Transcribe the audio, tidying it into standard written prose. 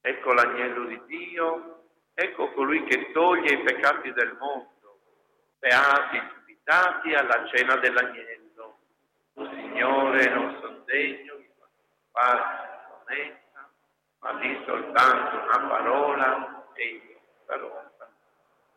Ecco l'agnello di Dio, ecco colui che toglie i peccati del mondo. Beati gli invitati alla cena dell'agnello. Tu, Signore, non sono degno di farti promessa, ma di soltanto una parola e io sarò